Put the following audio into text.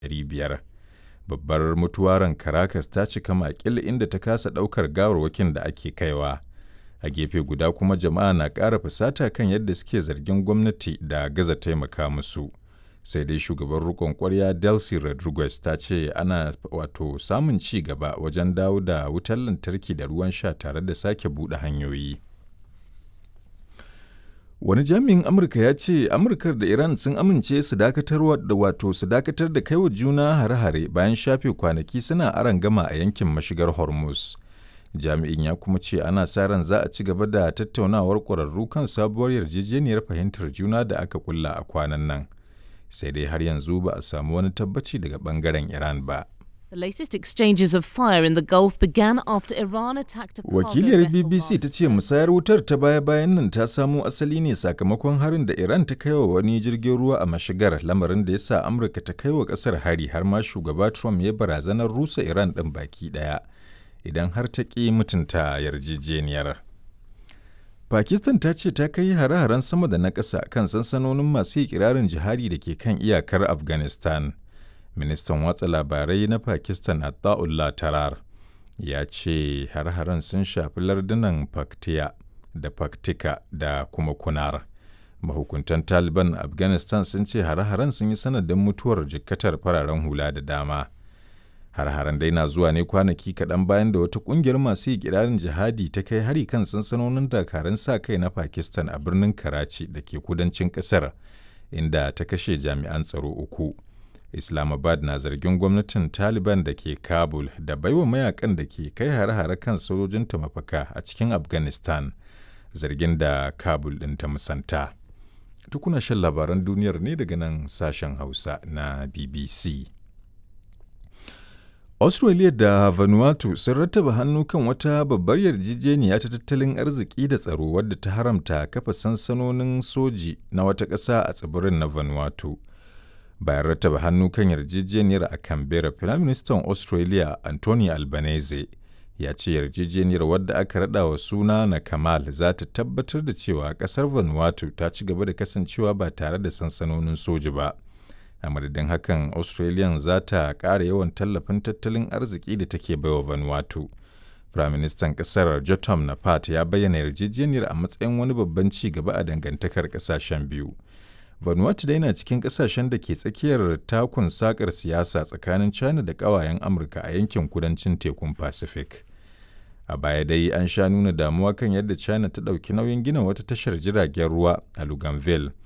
500. Babbar mutuwaran Caracas ta cika makil inda ta kasa ɗaukar gawarwakin da ake kaiwa. A gefe guda kuma jama'a na ƙara fusata kan yadda suke zargin gwamnati da gaza taimaka musu. Sai dai shugaban riƙon ƙwarya Delcy Rodriguez ta ce ana samun ci gaba wajen dawo da wutar lantarki da ruwan sha tare da sake buɗe hanyoyi. Wani jami'in Amurka ya ce Amurka da Iran sun amince su dakatar da kaiwa juna hare-hare bayan shafe kwanaki suna arangama a yankin mashigar Hormuz. Jami'in ya kuma ce ana sa ran za a ci gaba da tattaunawar ƙwararru kan sabuwar yarjejeniyar fahimtar juna da aka kulla a kwanan nan. Sai dai har yanzu ba a samu wani tabbaci daga ɓangaren Iran ba. The latest exchanges of fire in the Gulf began after Iran attacked a cargo Wakiliyar vessel BBC ta last ce musayar wutar ta baya-bayan nan ta samo asali ne sakamakon harin da Iran ta kai wa wani jirgin ruwa a mashigar, lamarin da ya sa Amurka ta kai wa ƙasar hari har ma shugaba Trump ya barazanar rusa Iran ɗin baki ɗaya idan har ta ƙi mutunta yarjejeniyar. Pakistan ta ce ta kai hare-haren sama da na ƙasa kan sansanonin masu ikirarin jihadi da ke kan iyakar Afghanistan. Ministan watsa labarai na Pakistan Ataullah Tarar ya ce har-haren sun shafi lardunan Paktiya da Paktika da kuma Kunar. Mahukuntan Taliban a Afghanistan sun ce har-haren sun yi sanadin mutuwar jikkatar fararen hula da dama. Har-haren dai na zuwa ne kwanaki kaɗan bayan da wata ƙungiyar masu ikirarin jihadi ta kai hari kan sansanonin dakarun sa-kai na Pakistan a birnin Karachi da ke kudancin ƙasar, inda ta kashe jami'an tsaro 3. Islamabad na zargin gwamnatin Taliban da ke Kabul da baiwa mayakan da ke kai hare-hare kan sojojinta mafaka a cikin Afghanistan, zargin da Kabul ɗin ta musanta. Tukuna shan labaran duniyar ne daga nan sashen Hausa na BBC. Australia da Vanuatu sun rattaba hannu kan wata babbar yarjejeniya ta tattalin arziki da tsaro wadda ta haramta kafa sansanonin soji na wata ƙasa a tsibirin na Vanuatu. Bayan rattaba hannu kan yarjejeniyar a Canberra, Firaministan Australia Anthony Albanese ya ce yarjejeniyar wadda aka raɗa wa suna na Kamal za ta tabbatar da cewa ƙasar Vanuatu ta ci gaba da kasancewa ba tare da sansanonin soji ba. A madadin hakan, Australia za ta ƙara yawan tallafin tattalin arziki da take baiwa Vanuatu. Firaministan ƙasar Jotam Napat ya bayyana yarjejeniyar a matsayin wani babban ci gaba a dangantakar ƙasashen biyu. Vanuatu dai na cikin ƙasashen da ke tsakiyar takun sakar siyasa tsakanin China da ƙawayen Amurka a yankin kudancin tekun Pacific. A baya dai an sha nuna damuwa kan yadda China ta ɗauki nauyin gina wata tashar jiragen ruwa a Luganville,